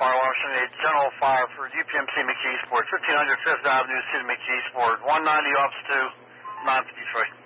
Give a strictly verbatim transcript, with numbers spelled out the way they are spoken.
Fire, Washington eight, General Fire for U P M C McKeesport, fifteen hundred Fifth Avenue, City McKeesport, one ninety ops to nine fifty-three.